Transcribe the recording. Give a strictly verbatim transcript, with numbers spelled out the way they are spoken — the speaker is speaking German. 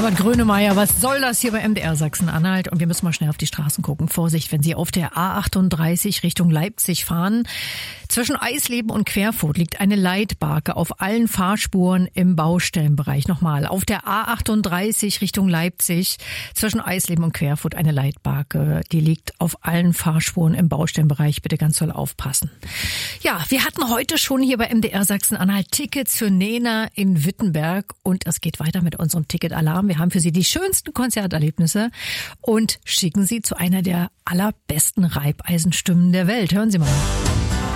Herbert Grönemeyer, was soll das hier bei M D R Sachsen-Anhalt? Und wir müssen mal schnell auf die Straßen gucken. Vorsicht, wenn Sie auf der A achtunddreißig Richtung Leipzig fahren. Zwischen Eisleben und Querfurt liegt eine Leitbarke auf allen Fahrspuren im Baustellenbereich. Nochmal, auf der A achtunddreißig Richtung Leipzig zwischen Eisleben und Querfurt eine Leitbarke. Die liegt auf allen Fahrspuren im Baustellenbereich. Bitte ganz doll aufpassen. Ja, wir hatten heute schon hier bei M D R Sachsen-Anhalt Tickets für Nena in Wittenberg. Und es geht weiter mit unserem Ticket-Alarm. Wir haben für Sie die schönsten Konzerterlebnisse und schicken Sie zu einer der allerbesten Reibeisenstimmen der Welt. Hören Sie mal.